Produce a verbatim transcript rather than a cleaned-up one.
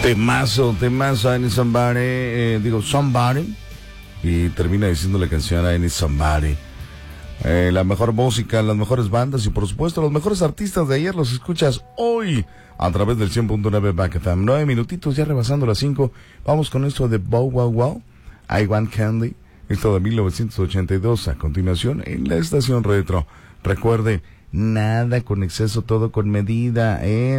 Temazo, temazo, I Need Somebody, eh, digo Somebody, y termina diciendo la canción I Need Somebody. Eh, la mejor música, las mejores bandas y por supuesto los mejores artistas de ayer los escuchas hoy a través del cien punto nueve Back F M. Nueve minutitos ya rebasando las cinco. Vamos con esto de Bow Wow Wow, I Want Candy, esto de mil novecientos ochenta y dos. A continuación en la estación retro. Recuerde, nada con exceso, todo con medida, ¿eh?